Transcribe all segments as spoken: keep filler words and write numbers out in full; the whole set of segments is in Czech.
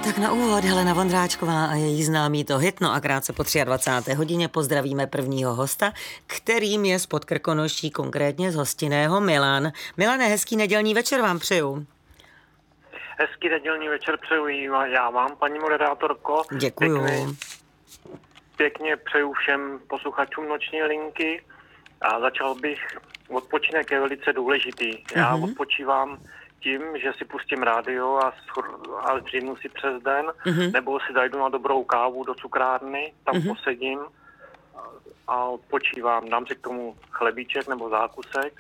Tak na úvod Helena Vondráčková a její známý to hit, no a krátce po dvacáté třetí hodině pozdravíme prvního hosta, kterým je z Podkrkonoší, konkrétně z hostinného Milan. Milane, hezký nedělní večer vám přeju. Hezký nedělní večer přeju já vám, paní moderátorko. Děkuju. Pěkně, pěkně přeju všem posluchačům Noční linky a začal bych, odpočinek je velice důležitý. Já uh-huh. odpočívám tím, že si pustím rádio a, a zdřímnu si přes den, uh-huh. nebo si zajdu na dobrou kávu do cukrárny, tam uh-huh. posedím a odpočívám. Dám si k tomu chlebíček nebo zákusek.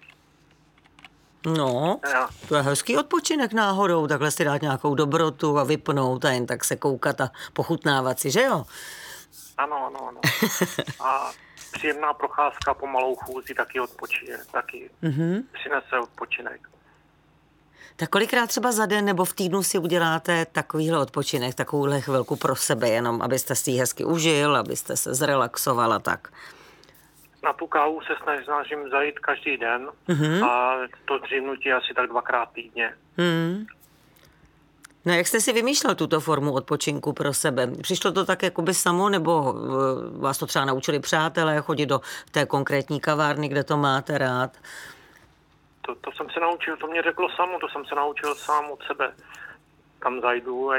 No, Já. to je hezký odpočinek náhodou, takhle si dát nějakou dobrotu a vypnout a jen tak se koukat a pochutnávat si, že jo? Ano, ano, ano. A příjemná procházka po malou chůzi taky odpočije, taky mm-hmm. přinese odpočinek. Tak kolikrát třeba za den nebo v týdnu si uděláte takovýhle odpočinek, takovouhle chvilku pro sebe, jenom abyste si ji hezky užil, abyste se zrelaxoval a tak? Na tu kávu se snažím zajít každý den mm-hmm. a to dřímnutí asi tak dvakrát týdně. Mm. No jak jste si vymýšlel tuto formu odpočinku pro sebe? Přišlo to tak jakoby samo, nebo vás to třeba naučili přátelé chodit do té konkrétní kavárny, kde to máte rád? To, to jsem se naučil, to mě řeklo samo, to jsem se naučil sám od sebe. Tam zajdu